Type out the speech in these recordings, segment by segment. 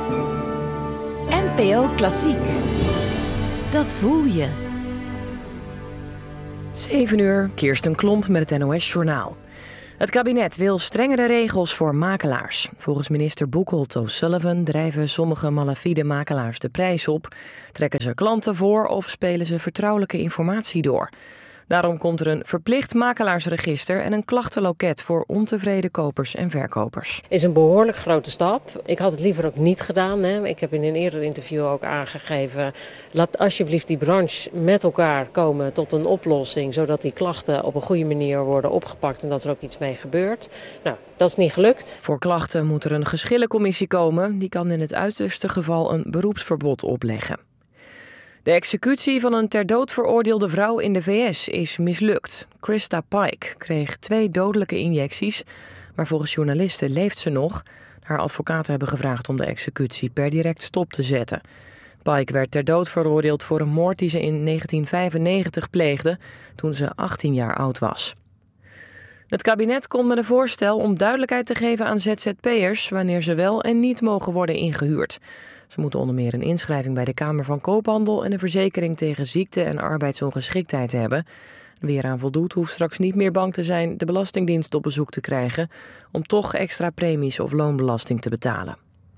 NPO Klassiek. Dat voel je. 7 uur, Kirsten Klomp met het NOS-journaal. Het kabinet wil strengere regels voor makelaars. Volgens minister Buchholz O'Sullivan drijven sommige malafide makelaars de prijs op, trekken ze klanten voor of spelen ze vertrouwelijke informatie door. Daarom komt er een verplicht makelaarsregister en een klachtenloket voor ontevreden kopers en verkopers. Is een behoorlijk grote stap. Ik had het liever ook niet gedaan. Hè. Ik heb in een eerder interview ook aangegeven, laat alsjeblieft die branche met elkaar komen tot een oplossing, zodat die klachten op een goede manier worden opgepakt en dat er ook iets mee gebeurt. Nou, dat is niet gelukt. Voor klachten moet er een geschillencommissie komen. Die kan in het uiterste geval een beroepsverbod opleggen. De executie van een ter dood veroordeelde vrouw in de VS is mislukt. Krista Pike kreeg 2 dodelijke injecties, maar volgens journalisten leeft ze nog. Haar advocaten hebben gevraagd om de executie per direct stop te zetten. Pike werd ter dood veroordeeld voor een moord die ze in 1995 pleegde, toen ze 18 jaar oud was. Het kabinet komt met een voorstel om duidelijkheid te geven aan ZZP'ers wanneer ze wel en niet mogen worden ingehuurd. Ze moeten onder meer een inschrijving bij de Kamer van Koophandel en een verzekering tegen ziekte en arbeidsongeschiktheid hebben. Wie eraan voldoet hoeft straks niet meer bang te zijn de Belastingdienst op bezoek te krijgen om toch extra premies of loonbelasting te betalen.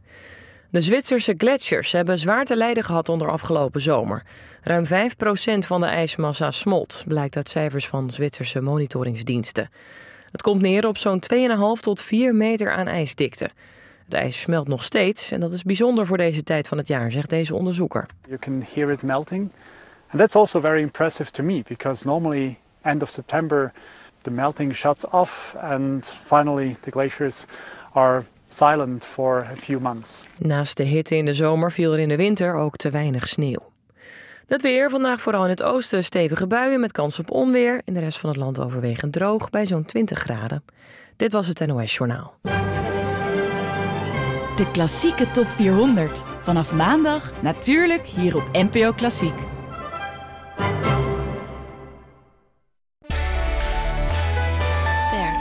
De Zwitserse gletsjers hebben zwaar te lijden gehad onder afgelopen zomer. Ruim 5% van de ijsmassa smolt, blijkt uit cijfers van Zwitserse monitoringsdiensten. Het komt neer op zo'n 2,5 tot 4 meter aan ijsdikte. Het ijs smelt nog steeds en dat is bijzonder voor deze tijd van het jaar, zegt deze onderzoeker. You can hear it melting. And that's also very impressive to me because normally end of September the melting shuts off and finally the glaciers are silent for a few months. Naast de hitte in de zomer viel er in de winter ook te weinig sneeuw. Het weer, vandaag vooral in het oosten stevige buien met kans op onweer. In de rest van het land overwegend droog bij zo'n 20 graden. Dit was het NOS Journaal. De klassieke top 400. Vanaf maandag natuurlijk hier op NPO Klassiek. Ster.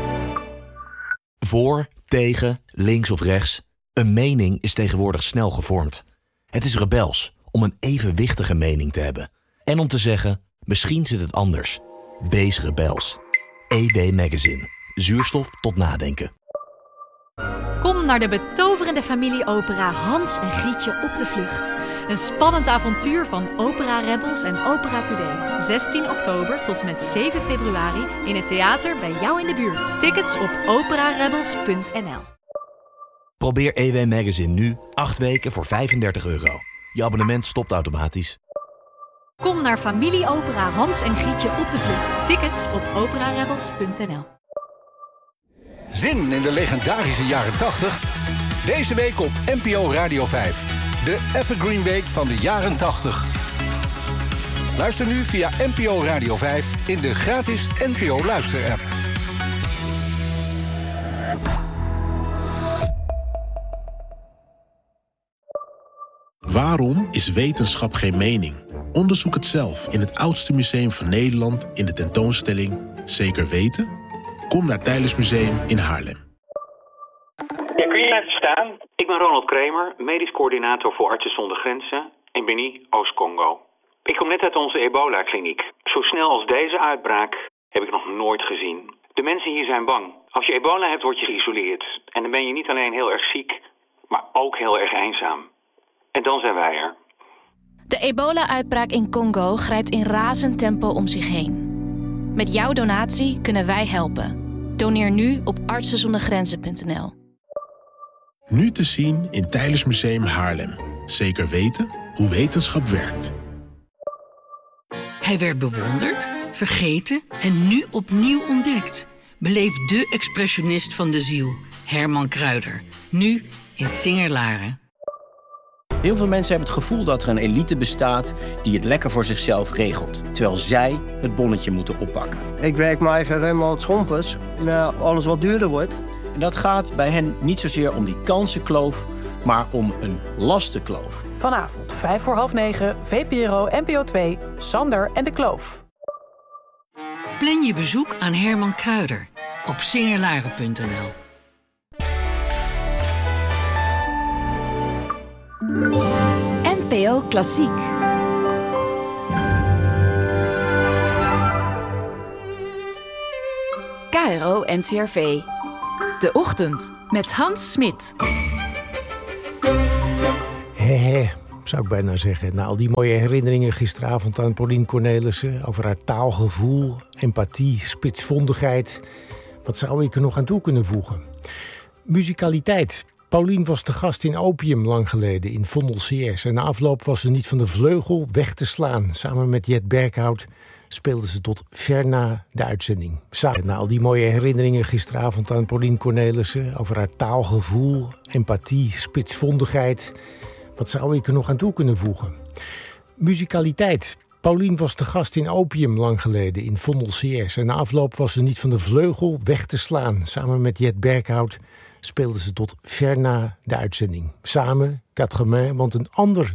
Voor, tegen, links of rechts. Een mening is tegenwoordig snel gevormd. Het is rebels om een evenwichtige mening te hebben. En om te zeggen, misschien zit het anders. Wees rebels. EW Magazine. Zuurstof tot nadenken. Kom naar de betoverende familieopera Hans en Grietje op de vlucht. Een spannend avontuur van Opera Rebels en Opera Today. 16 oktober tot en met 7 februari in het theater bij jou in de buurt. Tickets op operarebels.nl. Probeer EW Magazine nu 8 weken voor €35. Je abonnement stopt automatisch. Kom naar familieopera Hans en Grietje op de vlucht. Tickets op operarebels.nl. Zin in de legendarische jaren 80? Deze week op NPO Radio 5. De Evergreen Week van de jaren 80. Luister nu via NPO Radio 5 in de gratis NPO Luister-app. Waarom is wetenschap geen mening? Onderzoek het zelf in het oudste museum van Nederland in de tentoonstelling Zeker Weten? Kom naar Teylers Museum in Haarlem. Ja, kun je even staan? Ik ben Ronald Kremer, medisch coördinator voor Artsen zonder Grenzen in Beni, Oost-Congo. Ik kom net uit onze ebola-kliniek. Zo snel als deze uitbraak heb ik nog nooit gezien. De mensen hier zijn bang. Als je ebola hebt, word je geïsoleerd. En dan ben je niet alleen heel erg ziek, maar ook heel erg eenzaam. En dan zijn wij er. De ebola-uitbraak in Congo grijpt in razend tempo om zich heen. Met jouw donatie kunnen wij helpen. Doneer nu op artsenzondergrenzen.nl. Nu te zien in Teylers Museum Haarlem. Zeker weten hoe wetenschap werkt. Hij werd bewonderd, vergeten en nu opnieuw ontdekt. Beleef de expressionist van de ziel, Herman Kruijder. Nu in Singer-Laren. Heel veel mensen hebben het gevoel dat er een elite bestaat die het lekker voor zichzelf regelt. Terwijl zij het bonnetje moeten oppakken. Ik werk mijn eigen helemaal schompers naar alles wat duurder wordt. En dat gaat bij hen niet zozeer om die kansenkloof, maar om een lastenkloof. Vanavond 8:55, VPRO NPO 2, Sander en de Kloof. Plan je bezoek aan Herman Kruijder op singerlaren.nl. NPO Klassiek. KRO NCRV. De Ochtend met Hans Smit. Zou ik bijna zeggen. Na al die mooie herinneringen gisteravond aan Paulien Cornelissen over haar taalgevoel, empathie, spitsvondigheid. Wat zou ik er nog aan toe kunnen voegen? Muzikaliteit. Paulien was de gast in Opium lang geleden in Vondel CS. En na afloop was ze niet van de vleugel weg te slaan. Samen met Jet Berghout speelden ze tot ver na de uitzending. Na al die mooie herinneringen gisteravond aan Paulien Cornelissen over haar taalgevoel, empathie, spitsvondigheid. Wat zou ik er nog aan toe kunnen voegen? Muzikaliteit. Paulien was de gast in Opium lang geleden in Vondel CS. En na afloop was ze niet van de vleugel weg te slaan. Samen met Jet Berghout speelden ze tot ver na de uitzending. Samen, quatre mains, want een ander